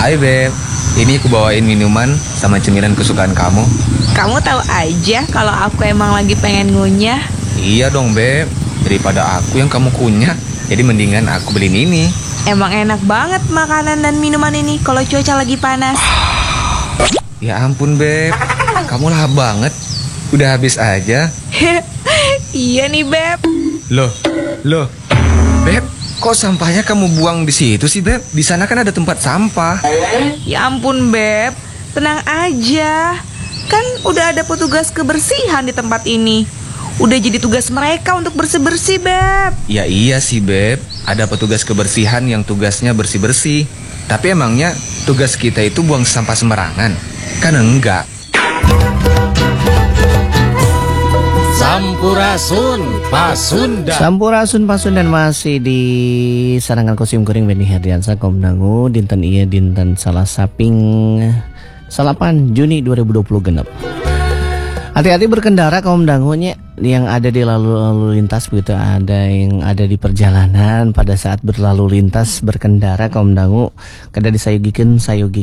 Hai Beb, ini aku bawain minuman sama cemilan kesukaan kamu. Kamu tahu aja kalau aku emang lagi pengen ngunyah. Iya dong Beb, daripada aku yang kamu kunyah, jadi mendingan aku beliin ini. Emang enak banget makanan dan minuman ini kalau cuaca lagi panas. Ya ampun Beb, kamu lahap banget. Udah habis aja. Iya nih Beb. Loh, Beb, kok sampahnya kamu buang di situ sih Beb? Di sana kan ada tempat sampah. Ya ampun Beb, tenang aja. Kan udah ada petugas kebersihan di tempat ini. Udah jadi tugas mereka untuk bersih-bersih Beb. Ya iya sih Beb, ada petugas kebersihan yang tugasnya bersih-bersih. Tapi emangnya tugas kita itu buang sampah sembarangan? Kan enggak. Sampurasun Pasundan masih di sarangan kosim kuring Beni Herdiansa Komdangu dinten iya dinten salah saping 8 Juni 2020 genep. Hati-hati berkendara kaum dangunya yang ada di lalu lintas begitu, ada yang ada di perjalanan pada saat berlalu lintas berkendara kaum dangu kada disayogikeun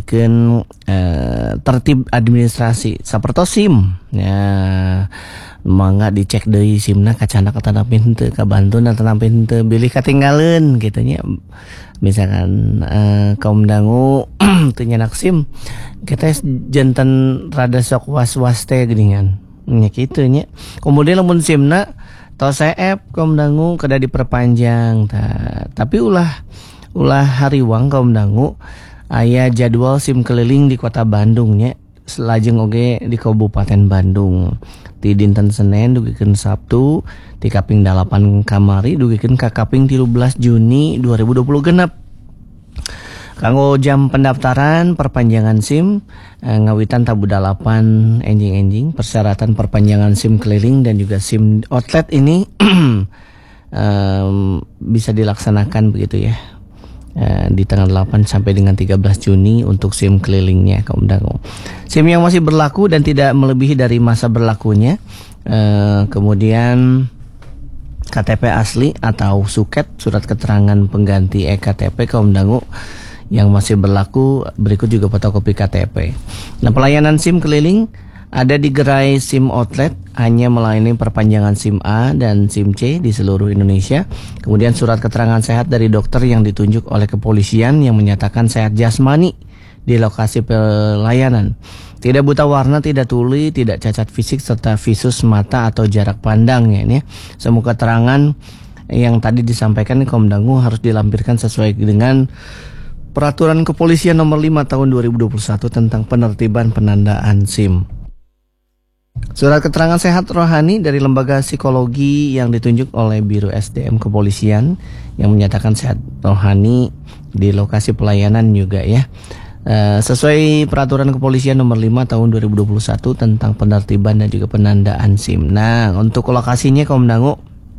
tertib administrasi saperto SIM ya. Mangga dicek deui SIMna kacana katanampi henteu kabantu tanampi henteu bilih katinggaleun kitu nya. Misalkan kaum dangu teu nyenak SIM kita janten rada sok was-was teh geuningan nya kitu nya. Kemudian lamun SIMna tos CF kaum dangu kada diperpanjang tapi ulah hariwang kaum dangu aya jadwal SIM keliling di kota Bandung nya lajeng oge di Kabupaten Bandung di dinten Senin dugikeun Sabtu di kaping 8 kamari dugikeun ka kaping 13 Juni 2020 genep. Kanggo jam pendaftaran perpanjangan SIM ngawitan tabu 8 enjing persyaratan perpanjangan SIM keliling dan juga SIM outlet ini bisa dilaksanakan begitu ya. Di tanggal 8 sampai dengan 13 Juni untuk SIM kelilingnya kaum dangu. SIM yang masih berlaku dan tidak melebihi dari masa berlakunya, kemudian KTP asli atau suket surat keterangan pengganti EKTP kaum dangu yang masih berlaku, berikut juga fotokopi KTP. Nah, pelayanan SIM keliling ada di gerai SIM outlet hanya melayani perpanjangan SIM A dan SIM C di seluruh Indonesia. Kemudian surat keterangan sehat dari dokter yang ditunjuk oleh kepolisian yang menyatakan sehat jasmani di lokasi pelayanan. Tidak buta warna, tidak tuli, tidak cacat fisik serta visus mata atau jarak pandang ya ini. Semua keterangan yang tadi disampaikan kaum dangu harus dilampirkan sesuai dengan Peraturan Kepolisian Nomor 5 Tahun 2021 tentang penertiban penandaan SIM. Surat keterangan sehat rohani dari lembaga psikologi yang ditunjuk oleh Biro SDM Kepolisian yang menyatakan sehat rohani di lokasi pelayanan juga ya. Sesuai Peraturan Kepolisian Nomor 5 Tahun 2021 tentang penertiban dan juga penandaan SIM. Nah, untuk lokasinya kaum dangu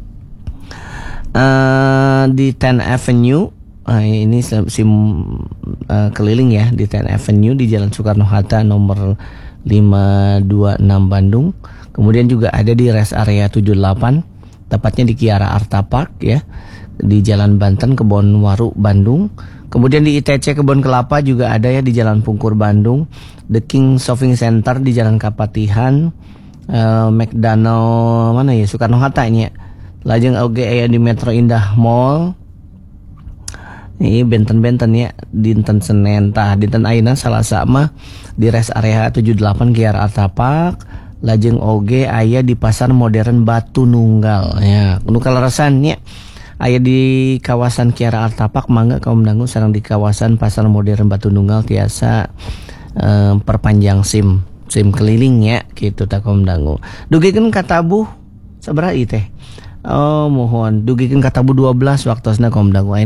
di 10 Avenue. Ini SIM keliling ya di 10 Avenue di Jalan Soekarno-Hatta nomor 526 Bandung. Kemudian juga ada di rest area 78, tepatnya di Kiara Arta Park ya, di Jalan Banten Kebonwaru Bandung. Kemudian di ITC Kebon Kelapa juga ada ya di Jalan Pungkur Bandung, The King Shopping Center di Jalan Kapatihan, McDonald mana ya Soekarno-Hatta nya. Lajeng oge aya di Metro Indah Mall. Ini benten-benten ya dinten Senin dinten ayeuna Salasa mah di rest area 78 Kiara Arta Park, lajeng oge aya di Pasar Modern Batu Nunggal ya. Nu kalarasan nya aya di kawasan Kiara Arta Park mangga kaum dangu sareng di kawasan Pasar Modern Batu Nunggal tiasa perpanjang SIM keliling ya kitu ta kaum dangu. Dugikeun ka tabuh sabaraha ieu teh? Oh mohon dugikeun ka tabuh 12 waktosna kaum dangu.